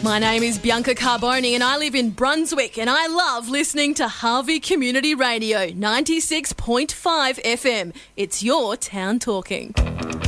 My name is Bianca Carboni and I live in Brunswick and I love listening to Harvey Community Radio 96.5 FM. It's your town talking.